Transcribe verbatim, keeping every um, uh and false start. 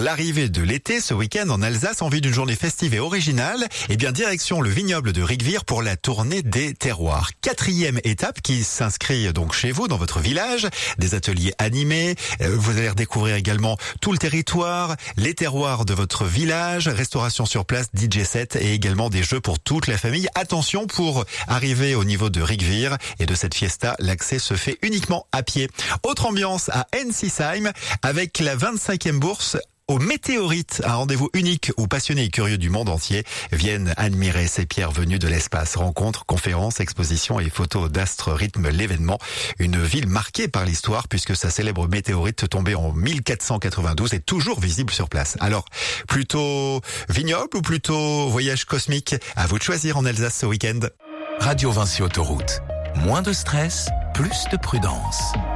l'arrivée de l'été ce week-end en Alsace en vue d'une journée festive et originale. Eh bien, direction le vignoble de Rigvir pour la tournée des terroirs. Quatrième étape qui s'inscrit donc chez vous, dans votre village. Des ateliers animés. Vous allez redécouvrir également tout le territoire, les terroirs de votre village, restauration sur place, D J set et également des jeux pour toute la famille. Attention, pour arriver au niveau de Rigvir et de cette fiesta, l'accès se fait uniquement à pied. Autre ambiance à Ensisheim avec la vingt-cinquième bourse au Météorite, un rendez-vous unique où passionnés et curieux du monde entier viennent admirer ces pierres venues de l'espace. Rencontres, conférences, expositions et photos d'astres rythment l'événement. Une ville marquée par l'histoire puisque sa célèbre météorite tombée en mille quatre cent quatre-vingt-douze est toujours visible sur place. Alors, plutôt vignoble ou plutôt voyage cosmique? À vous de choisir en Alsace ce week-end. Radio Vinci Autoroute. Moins de stress, plus de prudence.